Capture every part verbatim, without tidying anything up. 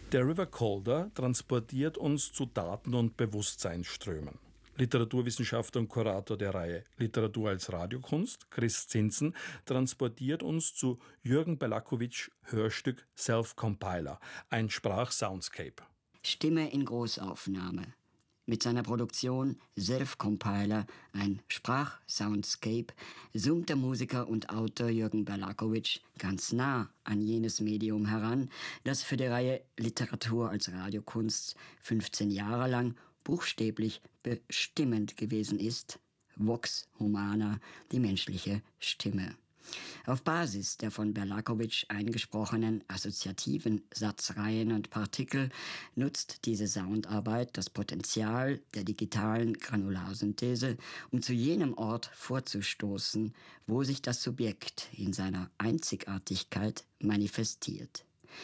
Der River Calder transportiert uns zu Daten- und Bewusstseinsströmen. Literaturwissenschaftler und Kurator der Reihe Literatur als Radiokunst, Chris Zinsen, transportiert uns zu Jürgen Belakovics Hörstück Self-Compiler, ein Sprach-Soundscape. Stimme in Großaufnahme. Mit seiner Produktion Self-Compiler, ein Sprach-Soundscape, zoomt der Musiker und Autor Jürgen Belakovic ganz nah an jenes Medium heran, das für die Reihe Literatur als Radiokunst fünfzehn Jahre lang buchstäblich bestimmend gewesen ist: Vox Humana, die menschliche Stimme. Auf Basis der von Belakovic eingesprochenen assoziativen Satzreihen und Partikel nutzt diese Soundarbeit das Potenzial der digitalen Granularsynthese, um zu jenem Ort vorzustoßen, wo sich das Subjekt in seiner Einzigartigkeit manifestiert.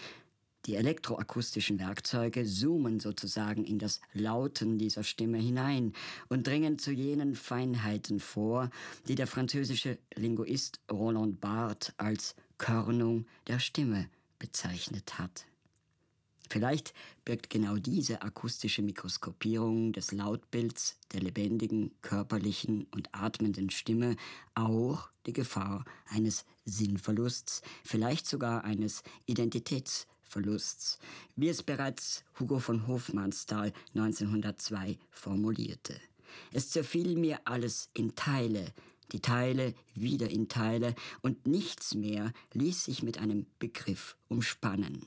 Die elektroakustischen Werkzeuge zoomen sozusagen in das Lauten dieser Stimme hinein und dringen zu jenen Feinheiten vor, die der französische Linguist Roland Barthes als Körnung der Stimme bezeichnet hat. Vielleicht birgt genau diese akustische Mikroskopierung des Lautbilds der lebendigen, körperlichen und atmenden Stimme auch die Gefahr eines Sinnverlusts, vielleicht sogar eines Identitätsverlusts, wie es bereits Hugo von Hofmannsthal neunzehnhundertzwei formulierte. Es zerfiel mir alles in Teile, die Teile wieder in Teile, und nichts mehr ließ sich mit einem Begriff umspannen.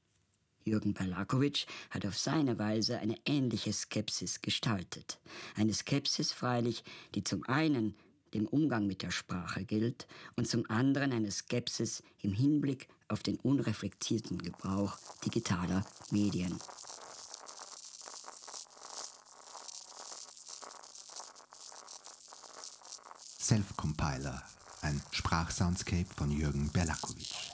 Jürgen Belakovic hat auf seine Weise eine ähnliche Skepsis gestaltet. Eine Skepsis freilich, die zum einen dem Umgang mit der Sprache gilt und zum anderen eine Skepsis im Hinblick auf den unreflektierten Gebrauch digitaler Medien. Self-Compiler, ein Sprachsoundscape von Jürgen Belakovic.